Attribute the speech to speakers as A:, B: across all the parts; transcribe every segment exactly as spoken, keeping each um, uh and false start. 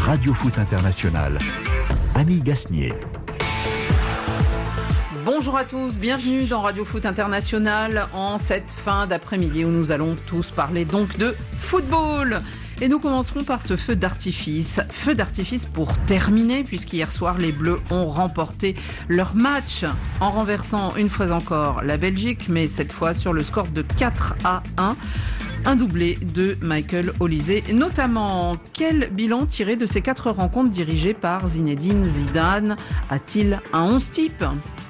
A: Radio Foot International. Annie Gasnier.
B: Bonjour à tous, bienvenue dans Radio Foot International en cette fin d'après-midi où nous allons tous parler donc de football. Et nous commencerons par ce feu d'artifice. Feu d'artifice pour terminer, puisqu'hier soir, les Bleus ont remporté leur match en renversant une fois encore la Belgique, mais cette fois sur le score de quatre à un. Un doublé de Michael Olise. Notamment, quel bilan tiré de ces quatre rencontres dirigées par Zinedine Zidane? A-t-il un onze type?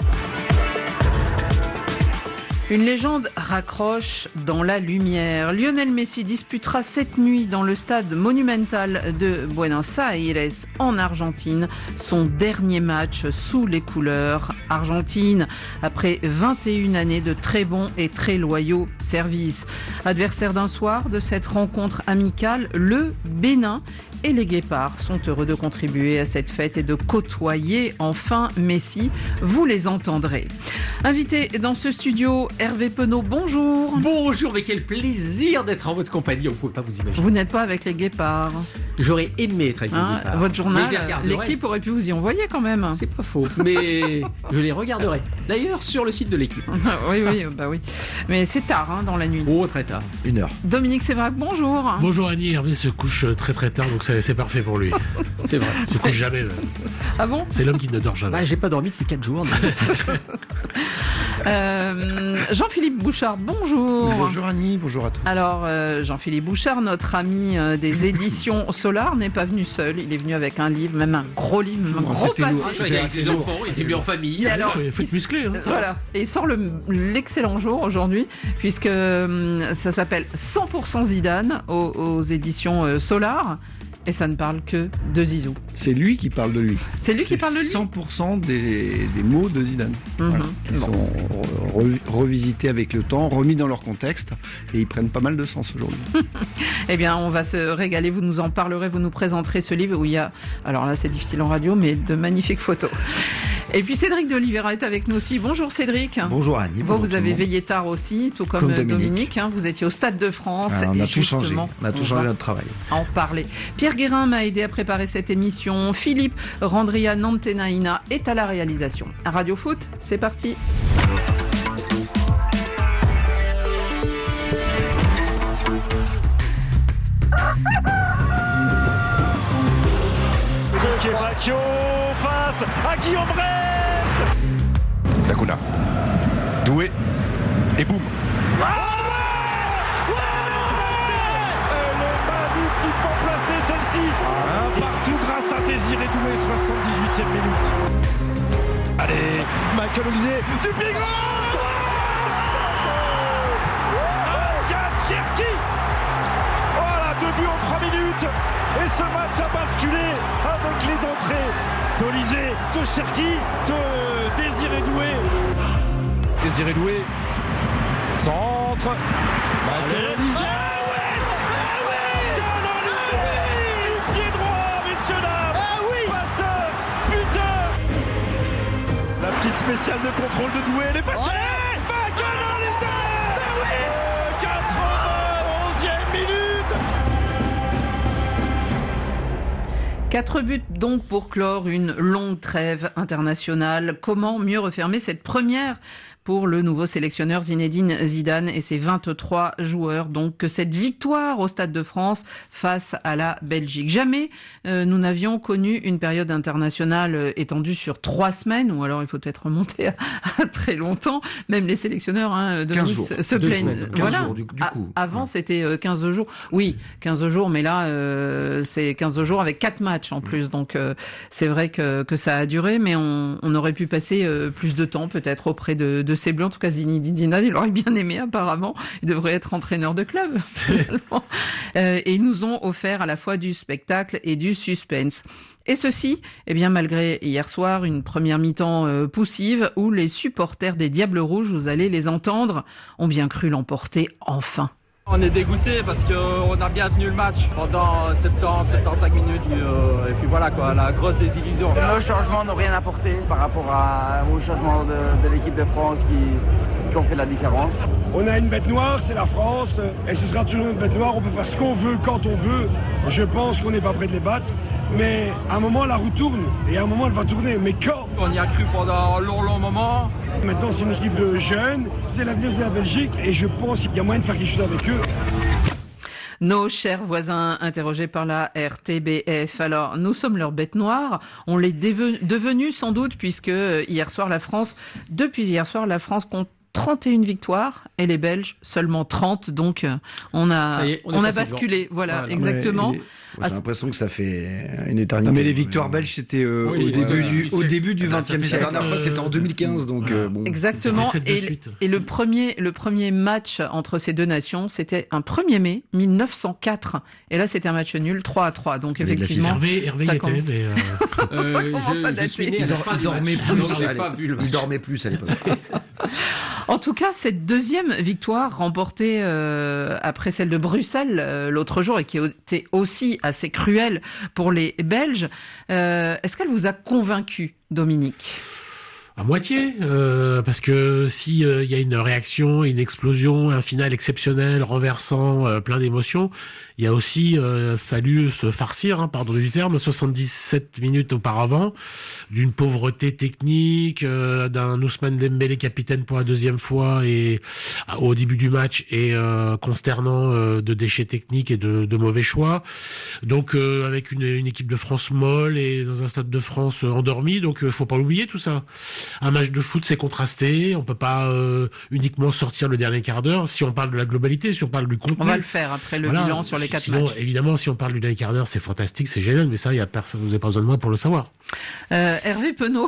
B: Une légende raccroche dans la lumière. Lionel Messi disputera cette nuit dans le stade monumental de Buenos Aires en Argentine son dernier match sous les couleurs argentines après vingt et une années de très bons et très loyaux services. Adversaire d'un soir de cette rencontre amicale, le Bénin. Et les Guépards sont heureux de contribuer à cette fête et de côtoyer enfin Messi. Vous les entendrez. Invité dans ce studio, Hervé Penaud, bonjour.
C: Bonjour, mais quel plaisir d'être en votre compagnie, on ne pouvait pas vous imaginer.
B: Vous n'êtes pas avec les Guépards.
C: J'aurais aimé être avec les
B: hein,
C: Guépards.
B: Votre journal, l'équipe aurait pu vous y envoyer quand même.
C: C'est pas faux, mais je les regarderai. D'ailleurs, sur le site de l'équipe.
B: oui, oui, bah oui. Mais c'est tard hein, dans la nuit.
C: Oh, très tard, une heure.
B: Dominique Sévrac, bonjour.
D: Bonjour Annie, Hervé se couche très très tard, donc c'est, c'est parfait pour lui.
C: C'est vrai.
D: Il se couche jamais.
B: Ah bon?
D: C'est l'homme qui ne dort jamais.
C: Bah, j'ai pas dormi depuis quatre jours.
B: euh, Jean-Philippe Bouchard, bonjour.
E: Bonjour Annie, bonjour à tous.
B: Alors, euh, Jean-Philippe Bouchard, notre ami euh, des éditions Solar, n'est pas venu seul. Il est venu avec un livre, même un gros livre, même un gros papier.
C: Ah, avec ses enfants, il était venu en famille.
B: Alors,
D: il faut être musclé. Hein.
B: Euh, voilà. Et il sort le, l'excellent jour aujourd'hui, puisque euh, ça s'appelle cent pour cent Zidane aux, aux éditions euh, Solar. Et ça ne parle que de Zizou.
E: C'est lui qui parle de lui.
B: C'est lui
E: C'est
B: qui parle de lui.
E: cent pour cent des, des mots de Zidane.
B: Mm-hmm.
E: Voilà. Ils
B: bon.
E: sont re- revisités avec le temps, remis dans leur contexte, et ils prennent pas mal de sens aujourd'hui.
B: Eh bien, on va se régaler. Vous nous en parlerez, vous nous présenterez ce livre où il y a, alors là, c'est difficile en radio, mais de magnifiques photos. Et puis Cédric de Oliveira est avec nous aussi. Bonjour Cédric.
E: Bonjour Annie.
B: Vous,
E: bonjour
B: vous avez veillé tard aussi, tout comme,
E: Comme
B: Dominique.
E: Dominique
B: hein, vous étiez au Stade de France.
E: Ah, on
B: et
E: a tout changé. On a tout
B: on
E: changé
B: va
E: notre travail.
B: en parler. Pierre Guérin m'a aidé à préparer cette émission. Philippe Randria Nantenaina est à la réalisation. À Radio Foot, c'est parti.
F: Kebakio face à Guillaume Brest.
G: Lacuna. Doué. Et boum.
F: Ah ouais ouais Elle est magnifiquement placée celle-ci. Un partout grâce à Désiré Doué, soixante-dix-huitième minute. Allez, Michael Olise du pied gauche. Yann Cherki. Voilà, deux buts en trois minutes. Et ce match a basculé avec les entrées d'Olise, de Cherki, de Désiré Doué.
G: Désiré Doué. Centre.
F: Michael Olise. Ah ouais, ah ouais, ah ouais, du pied droit, messieurs dames. Ah oui. Passeur, putain. La petite spéciale de contrôle de Doué, elle est passée. Ouais. Michael Olise. Ah oui. quatre-vingt-onzième minute.
B: Quatre buts donc pour clore une longue trêve internationale. Comment mieux refermer cette première pour le nouveau sélectionneur Zinedine Zidane et ses vingt-trois joueurs, donc que cette victoire au Stade de France face à la Belgique. Jamais euh, nous n'avions connu une période internationale euh, étendue sur trois semaines, ou alors il faut peut-être remonter à, à très longtemps. Même les sélectionneurs hein, Dominique,
E: jours,
B: se plaignent.
E: quinze
B: Voilà.
E: jours du, du coup.
B: A- avant
E: ouais.
B: c'était euh, quinze jours. Oui, quinze jours, mais là euh, c'est quinze jours avec quatre matchs en plus. Donc euh, c'est vrai que, que ça a duré, mais on, on aurait pu passer euh, plus de temps peut-être auprès de, de ces Bleus. En tout cas, Zinedine Zidane, il aurait bien aimé apparemment. Il devrait être entraîneur de club. euh, et ils nous ont offert à la fois du spectacle et du suspense. Et ceci, eh bien, malgré hier soir une première mi-temps euh, poussive où les supporters des Diables Rouges, vous allez les entendre, ont bien cru l'emporter enfin.
H: On est dégoûté parce qu'on a bien tenu le match pendant soixante-dix à soixante-quinze minutes et puis voilà quoi, la grosse désillusion.
I: Nos changements n'ont rien apporté par rapport à, au changement de, de l'équipe de France qui, qui ont fait la différence.
J: On a une bête noire, c'est la France, et ce sera toujours une bête noire. On peut faire ce qu'on veut, quand on veut. Je pense qu'on n'est pas prêt de les battre. Mais à un moment, la roue tourne, et à un moment, elle va tourner. Mais quand ?
H: On y a cru pendant un long, long moment.
J: Maintenant, c'est une équipe de jeunes, c'est l'avenir de la Belgique, et je pense qu'il y a moyen de faire quelque chose avec eux.
B: Nos chers voisins interrogés par la R T B F. Alors, nous sommes leur bête noire. On l'est devenus sans doute puisque hier soir, la France, depuis hier soir, la France compte trente et une victoires et les Belges seulement trente. Donc, on a, est, on, on a basculé. Voilà, voilà, exactement.
K: Ouais, J'ai l'impression que ça fait une éternité.
E: Non, mais les victoires belges, c'était euh, oui, au, début voilà. du, au début du vingtième siècle.
K: La dernière fois, c'était en deux mille quinze. Donc,
B: voilà.
K: euh, bon,
B: exactement. Et, et le, premier, le premier match entre ces deux nations, c'était un premier mai mille neuf cent quatre. Et là, c'était un match nul, trois à trois. Donc, mais effectivement.
D: Hervé, Hervé
B: ça
D: était,
B: commence...
D: mais euh...
B: ça commence
K: je,
B: à dater.
K: Je suis né à la fin du match. Il dormait plus à l'époque.
B: En tout cas, cette deuxième victoire remportée euh, après celle de Bruxelles euh, l'autre jour et qui était aussi assez cruelle pour les Belges, euh, est-ce qu'elle vous a convaincu, Dominique ?
D: À moitié, euh, parce que si il euh, y a une réaction, une explosion, un final exceptionnel, renversant, euh, plein d'émotions, il y a aussi euh, fallu se farcir, hein, pardon du terme, soixante-dix-sept minutes auparavant, d'une pauvreté technique, euh, d'un Ousmane Dembélé capitaine pour la deuxième fois et euh, au début du match et euh, consternant euh, de déchets techniques et de, de mauvais choix. Donc euh, avec une, une équipe de France molle et dans un stade de France euh, endormi, donc euh, faut pas l'oublier tout ça. Un match de foot, c'est contrasté. On peut pas euh, uniquement sortir le dernier quart d'heure. Si on parle de la globalité, si on parle du contenu.
B: On va le faire après le voilà. bilan sur les quatre
D: Sinon,
B: matchs.
D: Évidemment, si on parle du dernier quart d'heure, c'est fantastique, c'est génial. Mais ça, il y a personne. Vous n'avez pas besoin de moi pour le savoir.
B: Euh, Hervé Penaud.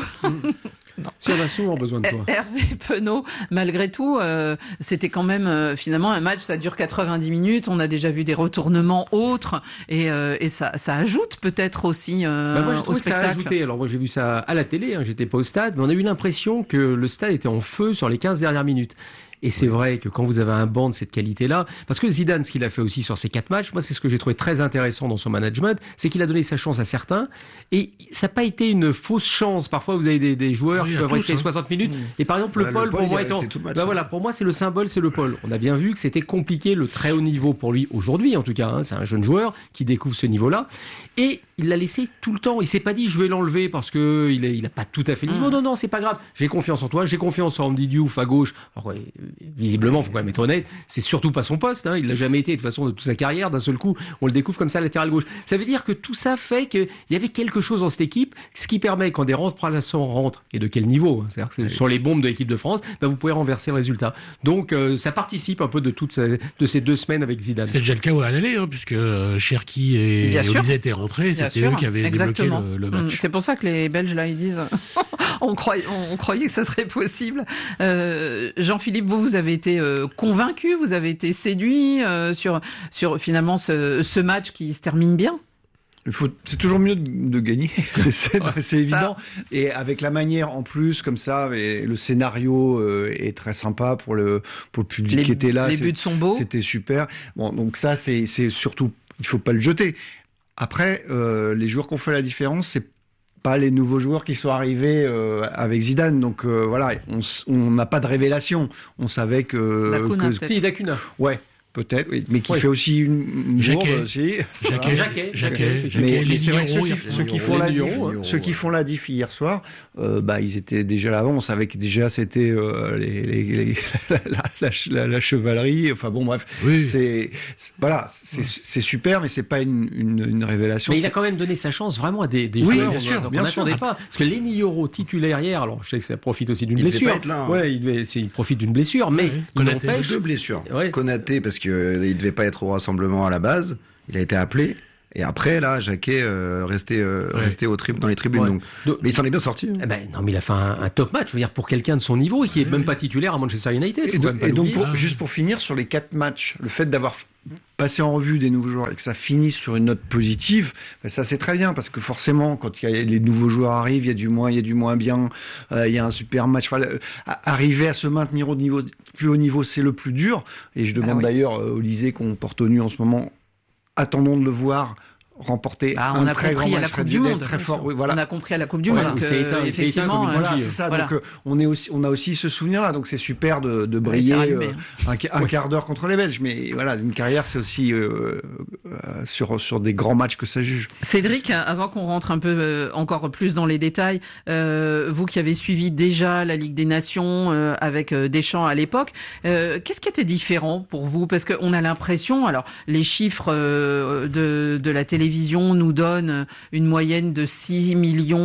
C: Si on a souvent besoin de toi.
B: Hervé Penaud, malgré tout, euh, c'était quand même euh, finalement un match. Ça dure quatre-vingt-dix minutes. On a déjà vu des retournements autres et, euh, et ça, ça ajoute peut-être aussi euh,
C: bah moi, je
B: au
C: trouve
B: spectacle.
C: Que ça a ajouté. Alors moi, j'ai vu ça à la télé. Hein, j'étais pas au stade, mais on a eu l'impression que le stade était en feu sur les quinze dernières minutes. Et c'est vrai que quand vous avez un banc de cette qualité-là, parce que Zidane, ce qu'il a fait aussi sur ces quatre matchs, moi, c'est ce que j'ai trouvé très intéressant dans son management, c'est qu'il a donné sa chance à certains, et ça n'a pas été une fausse chance. Parfois, vous avez des, des joueurs oui, qui peuvent tous, rester hein. soixante minutes, mmh. et par exemple, voilà, le Paul, pour moi, étant, bah, match, voilà, pour moi, c'est le symbole, c'est le Paul. On a bien vu que c'était compliqué, le très haut niveau pour lui aujourd'hui, en tout cas. Hein, c'est un jeune joueur qui découvre ce niveau-là, et il l'a laissé tout le temps. Il s'est pas dit, je vais l'enlever parce que il a, il a pas tout à fait le niveau. Mmh. Non, non, c'est pas grave. J'ai confiance en toi. J'ai confiance en Andy Diouf à gauche. Alors, ouais, visiblement, faut quand même être honnête, c'est surtout pas son poste, hein. Il l'a jamais été de toute façon de toute sa carrière. D'un seul coup, on le découvre comme ça latéral gauche. Ça veut dire que tout ça fait qu'il y avait quelque chose dans cette équipe, ce qui permet quand des remplaçants rentrent, et de quel niveau, hein. C'est-à-dire que oui. Sur les bombes de l'équipe de France, ben vous pouvez renverser le résultat. Donc euh, ça participe un peu de toutes ces, de ces deux semaines avec Zidane.
D: C'est déjà le cas à l'aller, hein, puisque euh, Cherki et Olysée étaient rentrés, Bien c'était sûr. eux qui avaient Exactement. débloqué le, le match.
B: C'est pour ça que les Belges là ils disent, on croyait, on croyait que ça serait possible. Euh, Jean-Philippe, vous vous avez été euh, convaincu, vous avez été séduit euh, sur sur finalement ce, ce match qui se termine bien.
E: Il faut, c'est toujours mieux de, de gagner, c'est, c'est, c'est évident. Et avec la manière en plus, comme ça, et le scénario euh, est très sympa pour le pour le public
B: les,
E: qui était là.
B: Les buts sont beaux.
E: C'était super. Bon, donc ça, c'est c'est surtout, il faut pas le jeter. Après, euh, les joueurs qui ont fait la différence, c'est pas les nouveaux joueurs qui sont arrivés euh, avec Zidane. Donc euh, voilà, on n'a pas de révélation. On savait que...
B: Dakuna,
E: que...
C: Si, Dakuna.
E: Ouais. Peut-être, oui, mais qui oui. fait aussi une, une bourde aussi.
D: Jacquet,
C: Jacquet,
D: Jacquet,
E: mais, mais c'est vrai que ceux
D: euros,
E: qui, ceux qui font la diff, euros, hein. ceux qui font la diff hier soir, euh, bah ils étaient déjà là avant. On savait que déjà c'était euh, les, les, les, la, la, la, la chevalerie. Enfin bon, bref,
D: oui.
E: c'est, c'est voilà, c'est, c'est super, mais c'est pas une, une, une révélation.
C: Mais
E: c'est...
C: il a quand même donné sa chance vraiment à des, des
E: oui,
C: joueurs.
E: Bien sûr,
C: on
E: bien
C: n'attendait
E: sûr.
C: pas, parce que Lenny Yoro titulaire hier. Alors je sais que ça profite aussi d'une
K: il
C: blessure.
K: Pas être là, hein.
C: Ouais, il devait, c'est, il profite d'une blessure, mais
D: oui.
C: il n'empêche
K: deux blessures.
C: Ouais.
K: Konaté parce que euh, il devait pas être au rassemblement à la base, il a été appelé et après là Jacquet euh, resté euh, ouais. resté au tri- dans les tribunes ouais. donc, donc mais il s'en est bien sorti. Hein.
C: Eh ben non mais il a fait un, un top match, je veux dire pour quelqu'un de son niveau et qui est oui. même pas titulaire à Manchester United.
E: Et, de, et donc pour, ah. juste pour finir sur les quatre matchs, le fait d'avoir passé en revue des nouveaux joueurs et que ça finisse sur une note positive, ben ça c'est très bien parce que forcément quand il y a les nouveaux joueurs arrivent, il y a du moins, il y a du moins bien, euh, il y a un super match. Enfin, arriver à se maintenir au niveau plus haut niveau, c'est le plus dur. Et je demande ah oui. d'ailleurs euh, Olysée qu'on porte au nu en ce moment. Attendons de le voir remporter
B: bah,
E: un
B: on a
E: très grand
B: compris à
E: match,
B: la Coupe du Monde.
E: Très fort. Oui, voilà.
B: On a compris à la Coupe du
E: voilà.
B: Monde.
C: Oui, c'est éteint,
B: euh,
C: c'est éteint comme une
B: effectivement,
C: bougie.
E: Voilà, c'est ça.
B: Voilà.
E: Donc, euh, on, est aussi, on a aussi ce souvenir-là. Donc, c'est super de, de briller
B: Ouais, rallumé,
E: euh, un, un
C: Oui.
E: quart d'heure contre les Belges. Mais voilà, une carrière, c'est aussi euh, euh, sur, sur des grands matchs que ça juge.
B: Cédric, avant qu'on rentre un peu euh, encore plus dans les détails, euh, vous qui avez suivi déjà la Ligue des Nations euh, avec euh, Deschamps à l'époque, euh, qu'est-ce qui était différent pour vous? Parce qu'on a l'impression, alors les chiffres euh, de, de la télévision nous donnent une moyenne de six millions...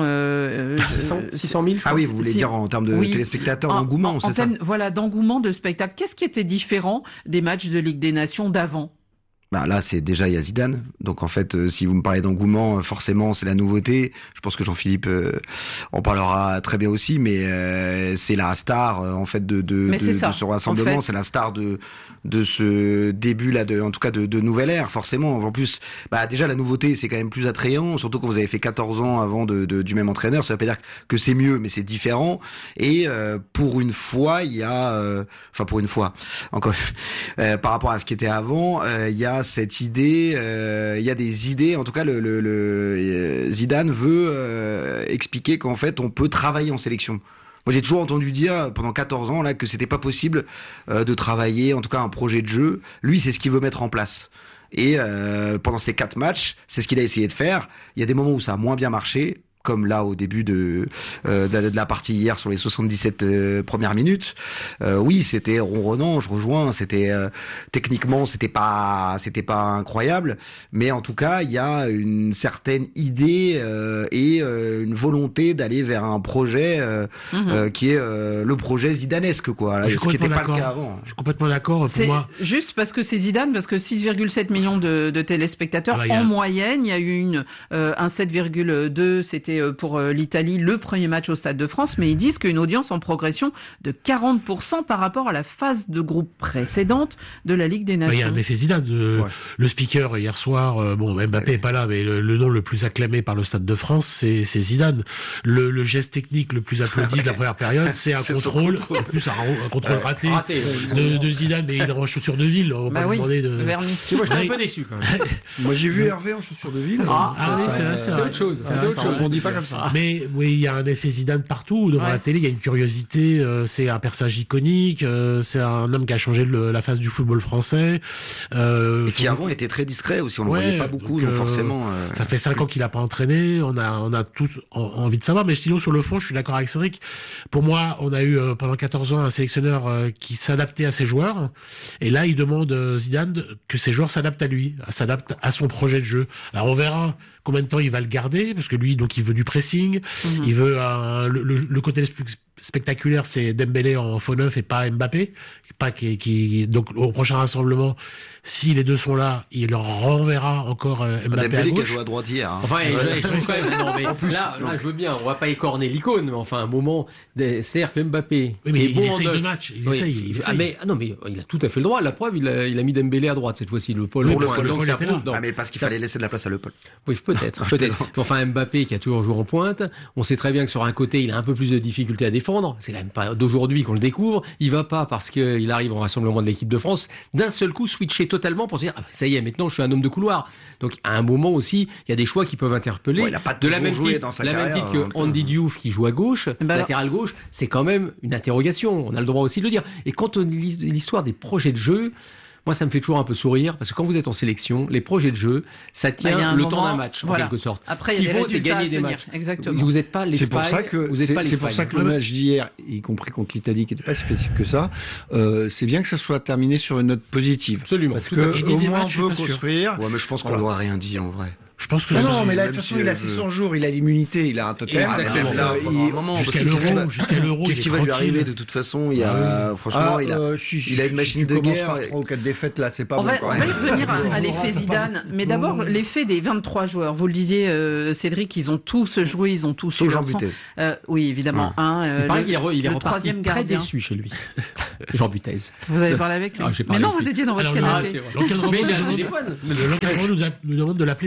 B: Euh,
C: six cents mille, je
K: Ah
C: crois.
K: oui, vous voulez
B: c'est-
K: dire en termes de
B: oui.
K: téléspectateurs,
B: En-
K: d'engouement,
B: en-
K: c'est
B: en
K: ça
B: termes, voilà, d'engouement, de spectacle. Qu'est-ce qui était différent des matchs de Ligue des Nations d'avant?
K: Bah là, c'est déjà il y a Zidane. Donc en fait, euh, si vous me parlez d'engouement, euh, forcément, c'est la nouveauté. Je pense que Jean-Philippe euh, en parlera très bien aussi, mais euh, c'est la star euh, en fait de de,
B: Mais
K: de,
B: c'est ça,
K: de ce rassemblement.
B: en fait.
K: C'est la star de de ce début là, de en tout cas de, de nouvelle ère. Forcément, en plus, bah déjà la nouveauté, c'est quand même plus attrayant, surtout quand vous avez fait quatorze ans avant de, de du même entraîneur. Ça veut pas dire que c'est mieux, mais c'est différent. Et euh, pour une fois, il y a, euh, enfin pour une fois, encore euh, par rapport à ce qui était avant, euh, il y a cette idée, euh, il y a des idées. En tout cas, le, le, le euh, Zidane veut euh, expliquer qu'en fait, on peut travailler en sélection. Moi, j'ai toujours entendu dire pendant quatorze ans là que c'était pas possible euh, de travailler, en tout cas un projet de jeu. Lui, c'est ce qu'il veut mettre en place. Et euh, pendant ces quatre matchs, c'est ce qu'il a essayé de faire. Il y a des moments où ça a moins bien marché, comme là au début de, euh, de, de la partie hier sur les soixante-dix-sept euh, premières minutes. Euh, oui, c'était ronronnant, je rejoins, c'était euh, techniquement c'était pas c'était pas incroyable, mais en tout cas, il y a une certaine idée euh, et euh, une volonté d'aller vers un projet euh,
B: Mhm.
K: euh, qui est euh, le projet zidanesque quoi, là,
D: Je suis
K: ce qui n'était pas
D: complètement
K: le cas
D: d'accord.
K: avant.
D: Je suis complètement d'accord. Pour
B: C'est
D: moi,
B: juste parce que c'est Zidane, parce que six virgule sept millions de, de téléspectateurs
D: Ah bah, il y a-
B: en moyenne. Il y a eu une, euh, un sept virgule deux, c'était euh, pour euh, l'Italie, le premier match au Stade de France, mais ils disent qu'une audience en progression de quarante pour cent par rapport à la phase de groupe précédente de la Ligue des
D: bah, il y a
B: Nations.
D: un effet Zidane. Euh,
E: Ouais.
D: Le speaker hier soir, euh, bon, Mbappé est pas là, mais le, le nom le plus acclamé par le Stade de France, c'est c'est Zidane. Le, le geste technique le plus applaudi de la première période, c'est un
K: C'est son
D: contrôle,
K: contrôle.
D: en plus un, un contrôle raté,
C: Raté.
D: de, de Zidane, mais il est en chaussures de ville. On va
B: Bah
D: pas
B: oui,
D: lui demander de.
B: Vernis.
C: Tu vois, j'étais
D: Ouais.
C: un peu déçu quand même.
E: Moi, j'ai vu Hervé en chaussures de ville.
C: Ah,
D: Ah oui,
E: Ça,
D: c'est vrai,
E: ça,
D: c'est
C: C'était
D: vrai.
C: autre chose.
D: C'est
C: C'était
D: vrai,
C: autre
D: c'est
C: chose.
D: vrai.
E: On dit pas comme ça.
D: Mais oui, il y a un effet Zidane partout. Devant
B: Ouais.
D: la télé, il y a une curiosité. Euh, c'est un personnage iconique. Euh, c'est un homme qui a changé le, la face du football français. Euh,
K: Et qui
D: son-
K: avant était très discret aussi, on le
D: Ouais,
K: voyait pas beaucoup,
D: donc,
K: donc,
D: euh,
K: forcément. euh,
D: Ça fait cinq ans qu'il a pas entraîné. On a, on a tous en- envie de savoir. Mais sinon, sur le fond, je suis d'accord avec Cédric. Pour moi, on a eu euh, pendant quatorze ans un sélectionneur euh, qui s'adaptait à ses joueurs. Et là, il demande euh, Zidane que ses joueurs s'adaptent à lui, s'adaptent à son projet de jeu. Alors, on verra combien de temps il va le garder, parce que lui, donc, il veut du pressing.
B: Mhm.
D: Il veut un- le, le- le côté sp- spectaculaire, c'est Dembélé en faux neuf et pas Mbappé. Pas qui, qui donc au prochain rassemblement, si les deux sont là, il leur renverra encore euh, Mbappé à
K: Dembélé qui a
D: gauche.
K: joué à droite hier. hein.
C: Enfin, et
K: Ouais.
C: je, et je trouve quand même, non, mais là, là, je veux bien, on va pas écorner l'icône, mais enfin, un moment, des- c'est-à-dire que Mbappé,
D: Oui, mais
C: qui est
D: il
C: bon en
D: essaye
C: neuf.
D: de match, il
C: Oui.
D: essaye, il
C: Ah,
D: essaye.
C: mais, ah non, mais il a tout à fait le droit. La preuve, il a, il a mis Dembélé à droite, cette fois-ci, le Paul.
D: Oui,
C: au
D: parce
C: point.
D: que le
C: Donc,
D: Paul
C: ça
D: était
C: prouve-
D: là.
C: non.
K: Ah mais parce qu'il
C: Ça-
K: fallait laisser de la place à Le Paul.
C: Oui, peut-être,
K: Je
C: peut-être.
K: plaisante.
C: Mais enfin, Mbappé qui a toujours joué en pointe, on sait très bien que sur un côté, il a un peu plus de difficultés à défendre. C'est quand même pas d'aujourd'hui qu'on le découvre. Il va pas parce qu'il arrive au rassemblement de l'équipe de France d'un seul coup switcher totalement pour se dire ah, ça y est, maintenant je suis un homme de couloir. Donc à un moment aussi, il y a des choix qui peuvent interpeller.
K: Bon, il a pas
C: de la
K: toujours
C: même
K: joué
C: type,
K: dans sa
C: la même
K: carrière,
C: type que
K: hein.
C: Andy Diouf qui joue à gauche,
B: Ben
C: latéral gauche, c'est quand même une interrogation. On a le droit aussi de le dire. Et quand on lit l'histoire des projets de jeu, moi, ça me fait toujours un peu sourire parce que quand vous êtes en sélection, les projets de jeu, ça
B: Bah, il y a
C: tient
B: un
C: le
B: moment,
C: temps d'un match,
B: voilà.
C: en quelque sorte.
B: Après,
C: Ce
B: il y a
C: qu'il
B: des
C: faut, c'est
B: résultats
C: gagner
B: à
C: des
B: tenir.
C: matchs.
B: Exactement.
C: Vous n'êtes pas l'Espagne.
E: C'est pour ça que
C: vous êtes
E: c'est
C: pas
E: c'est pour ça
C: l'Espagne.
E: que le match d'hier, y compris contre l'Italie, qui n'était pas si facile que ça, euh, c'est bien que ça soit terminé sur une note positive.
C: Absolument.
E: Parce
C: Tout à
E: que
C: fait.
E: au
D: Des
E: moins on
D: matchs, je suis
E: peut
D: pas sûr.
E: construire.
K: Ouais, mais je pense qu'on
E: Voilà.
K: n'aura rien dit en vrai.
D: Je pense que
E: Ah
D: je-
E: non, mais là, de
K: même
E: toute façon,
K: si
E: il a
K: elle
E: six
K: veut-
E: cents jours, il a l'immunité, il a un totem.
C: Exactement.
E: Euh,
K: Là,
E: il-
K: pendant un moment,
D: jusqu'à
K: parce que qu'est-ce qui
D: l'euro,
K: va-
D: jusqu'à l'euro,
K: Qu'est-ce
D: il
K: qui
D: est
K: va lui
D: tranquille.
K: arriver de toute façon? Il y a, franchement,
E: Ah,
K: il a,
E: euh, si, si,
K: il a
E: si,
K: une machine
E: si
K: de
E: tu commences
K: guerre.
E: par trois ou quatre défaites là, c'est pas
B: On
E: bon.
B: va,
E: quoi.
B: on va y revenir à, à l'effet Zidane, mais d'abord l'effet des vingt-trois joueurs. Vous le disiez, euh, Cédric, ils ont tous joué, ils ont tous
K: Sauf
B: eu
K: Jean
B: leur sang.
K: Butez.
B: Euh, oui, évidemment.
K: Ouais.
B: Un, euh,
C: Il paraît
B: le,
C: qu'il est, re- il est
B: le
C: reparti
B: troisième
C: très
B: gardien.
C: déçu chez lui. Jean Butez.
B: Vous avez parlé avec lui.
C: Ah, j'ai
B: Mais
C: parlé
B: non,
C: avec
B: vous
C: lui.
B: étiez dans votre
D: Alors,
B: canapé.
D: non, L'encadrement
C: Mais
D: nous
C: j'ai un
D: demande-
C: téléphone.
D: le- l'encadrement nous, a- nous demande de l'appeler Jean Butez.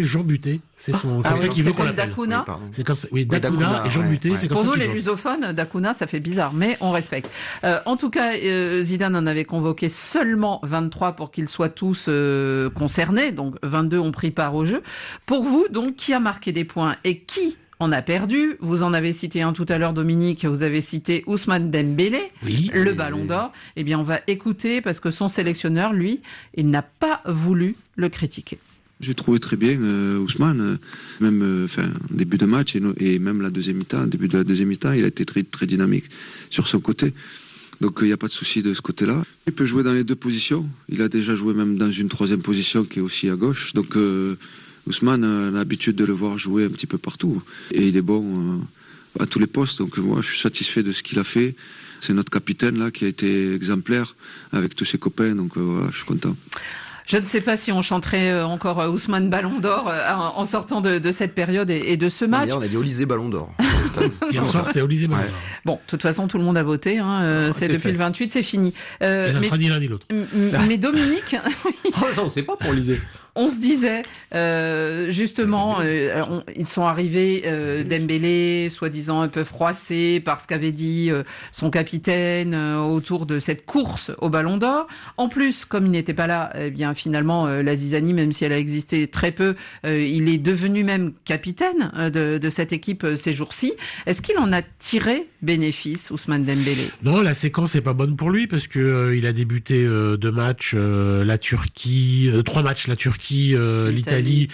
D: Muté. C'est son,
B: ah
D: comme
B: oui,
D: ça qu'il veut
B: c'est
D: qu'on
B: comme
D: l'appelle.
B: Dacuna.
K: Oui,
D: C'est comme ça. Oui,
K: Oui,
D: Dacuna,
K: Dacuna,
D: et Jean
K: ouais,
D: Muté,
K: ouais.
D: c'est comme
B: Pour
D: ça
B: nous,
D: qu'il
B: les
D: veut.
B: lusophones, Dacuna, ça fait bizarre, mais on respecte. Euh, en tout cas, euh, Zidane en avait convoqué seulement vingt-trois pour qu'ils soient tous euh, concernés, donc vingt-deux ont pris part au jeu. Pour vous, donc, qui a marqué des points et qui en a perdu? Vous en avez cité un tout à l'heure, Dominique, vous avez cité Ousmane Dembélé,
D: Oui.
B: le ballon d'or. Eh bien, on va écouter, parce que son sélectionneur, lui, il n'a pas voulu le critiquer.
I: J'ai trouvé très bien euh, Ousmane, euh, même enfin euh, début de match et, no, et même la deuxième mi-temps, début de la deuxième mi-temps, il a été très très dynamique sur son côté. Donc il euh, n'y a pas de souci de ce côté-là. Il peut jouer dans les deux positions. Il a déjà joué même dans une troisième position qui est aussi à gauche. Donc euh, Ousmane a l'habitude de le voir jouer un petit peu partout et il est bon euh, à tous les postes. Donc moi je suis satisfait de ce qu'il a fait. C'est notre capitaine là qui a été exemplaire avec tous ses copains. Donc euh, voilà, je suis content.
B: Je ne sais pas si on chanterait encore Ousmane Ballon d'Or en sortant de, de cette période et, et de ce match.
K: Hier, on a dit Olysée Ballon d'Or.
D: Hier soir, c'était Olysée Ballon d'Or.
B: Ouais. Bon, de toute façon, tout le monde a voté. Hein, euh, ah, c'est, c'est depuis fait. Le vingt-huit, c'est fini.
D: Euh, et ça mais, sera ni l'un ni l'autre.
B: M- mais Dominique...
C: oh, ça, on ne sait pas pour Olysée.
B: On se disait, euh, justement, euh, on, ils sont arrivés, euh, Dembélé, soi-disant un peu froissé par ce qu'avait dit euh, son capitaine euh, autour de cette course au Ballon d'Or. En plus, comme il n'était pas là, eh bien finalement, euh, la zizanie, même si elle a existé très peu, euh, il est devenu même capitaine euh, de, de cette équipe euh, ces jours-ci. Est-ce qu'il en a tiré bénéfice, Ousmane Dembélé?
D: Non, la séquence est pas bonne pour lui parce que euh, il a débuté euh, deux matchs, euh, la Turquie, euh, trois matchs, la Turquie. Euh, l'Italie, l'Italie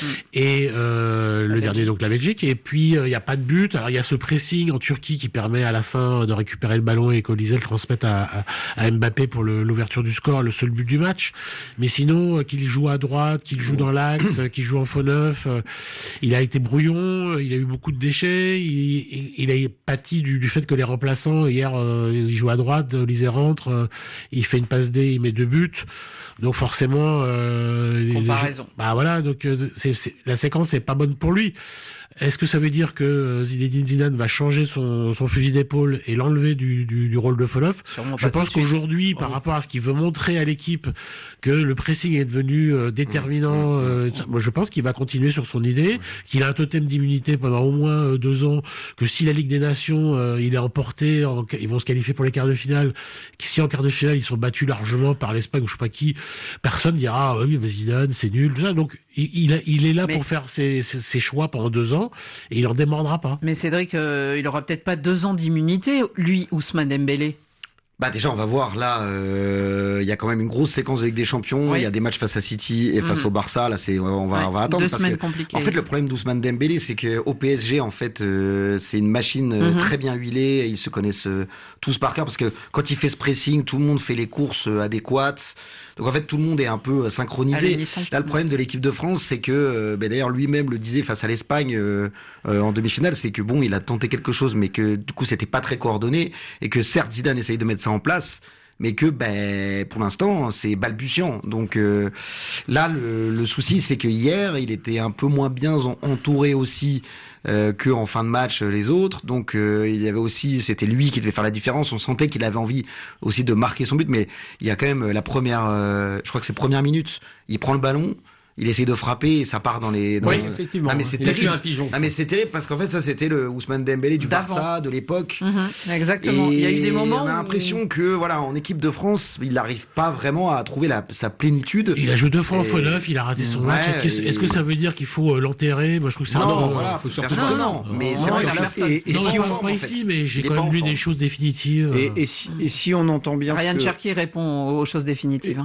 D: et euh, le dernier donc la Belgique, et puis il euh, n'y a pas de but. Alors il y a ce pressing en Turquie qui permet à la fin de récupérer le ballon et qu'Olysée le transmette à, à, à Mbappé pour le, l'ouverture du score, le seul but du match. Mais sinon euh, qu'il joue à droite, qu'il joue dans l'axe, euh, qu'il joue en faux neuf, euh, il a été brouillon, il a eu beaucoup de déchets, il, il, il a pâti du, du fait que les remplaçants hier euh, il joue à droite, Olysée rentre, euh, il fait une passe D, il met deux buts. Donc forcément, euh,
B: comparaison.
D: Les, bah voilà, donc euh, c'est, c'est, la séquence est pas bonne pour lui. Est-ce que ça veut dire que Zinedine Zidane va changer son, son fusil d'épaule et l'enlever du, du, du rôle de faux neuf? Je pense qu'aujourd'hui, par oh. rapport à ce qu'il veut montrer à l'équipe, que le pressing est devenu euh, déterminant, euh, moi je pense qu'il va continuer sur son idée, qu'il a un totem d'immunité pendant au moins euh, deux ans, que si la Ligue des Nations euh, il est emporté, en, ils vont se qualifier pour les quarts de finale, que si en quarts de finale ils sont battus largement par l'Espagne ou je sais pas qui, personne dira ah, oui mais Zidane c'est nul, tout ça. Donc il, il, a, il est là mais... pour faire ses, ses, ses choix pendant deux ans. Et il en démordra pas.
B: Mais Cédric, euh, il aura peut-être pas deux ans d'immunité, lui, Ousmane Dembélé.
K: Bah déjà on va voir là, il euh, y a quand même une grosse séquence de Ligue des Champions, il oui. y a des matchs face à City et face mmh. au Barça, là c'est on va ouais. on va attendre
B: Deux
K: parce
B: semaines
K: que
B: compliquées.
K: en fait le problème d'Ousmane Dembélé c'est que au P S G en fait euh, c'est une machine euh, mmh. très bien huilée, et ils se connaissent euh, tous par cœur parce que quand il fait ce pressing, tout le monde fait les courses euh, adéquates. Donc en fait tout le monde est un peu synchronisé. Là le problème de l'équipe de France c'est que euh, bah, d'ailleurs lui-même le disait face à l'Espagne euh, euh, en demi-finale, c'est que bon il a tenté quelque chose mais que du coup c'était pas très coordonné et que certes Zidane essaye de mettre ça en place mais que ben pour l'instant c'est balbutiant. Donc euh, là le, le souci c'est que hier il était un peu moins bien entouré aussi euh, que en fin de match les autres. Donc euh, il y avait aussi c'était lui qui devait faire la différence. On sentait qu'il avait envie aussi de marquer son but, mais il y a quand même la première, euh, je crois que c'est première minute, il prend le ballon. Il essaie de frapper et ça part dans les. Dans
C: oui,
K: le...
C: effectivement.
K: Ah, mais c'est
C: il
K: terrible.
C: a fait un pigeon.
K: Ah, mais c'est terrible parce qu'en fait, ça, c'était le Ousmane Dembélé du D'avant. Barça de l'époque.
B: Mmh, exactement. Et il y a eu des moments.
K: On a l'impression où... que, voilà, en équipe de France, il n'arrive pas vraiment à trouver la, sa plénitude.
D: Il a joué deux fois et... en faux neuf, il a raté son ouais, match. Est-ce que, et... est-ce que ça veut dire qu'il faut l'enterrer? Moi, je trouve que c'est
K: non,
D: non,
K: non, voilà, faut surtout non, non, non. Mais
B: non,
K: c'est vrai
B: que
K: là,
B: c'est.
D: Et si on pas ici, mais j'ai quand même lu des choses définitives.
E: Et si on entend bien.
B: Ryan Cherki répond aux choses définitives.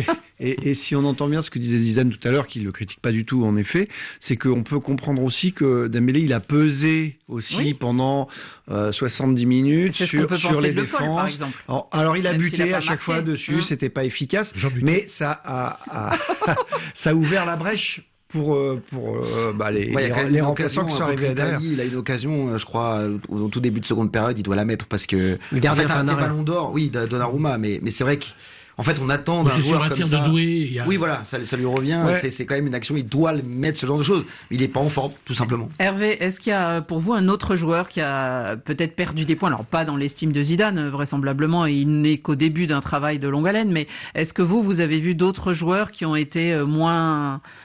E: Et si on entend bien ce que disait Zidane tout à l'heure, qu'il le critique pas du tout, en effet, c'est qu'on peut comprendre aussi que Dembélé, il a pesé aussi oui. pendant euh, soixante-dix minutes sur, sur les défenses. Paul, par exemple. Alors, alors il a Même buté il a à chaque marqué. fois dessus, mmh. c'était pas efficace, mais ça a, a ça a ouvert la brèche pour pour euh, bah, les,
K: ouais,
E: les, les remplaçants qui sont arrivés derrière.
K: Il a une occasion, je crois, au tout début de seconde période, il doit la mettre parce que
C: le gardien
K: en fait, un ballon d'or, oui, Donnarumma, mais mais c'est vrai que en fait, on attend d'un joueur comme ça.
D: De Doué, a...
K: Oui, voilà, ça, ça lui revient. Ouais. C'est, c'est quand même une action. Il doit mettre ce genre de choses. Il n'est pas en forme, tout simplement.
B: Hervé, est-ce qu'il y a pour vous un autre joueur qui a peut-être perdu des points? Alors pas dans l'estime de Zidane, vraisemblablement, il n'est qu'au début d'un travail de longue haleine. Mais est-ce que vous, vous avez vu d'autres joueurs qui ont été moins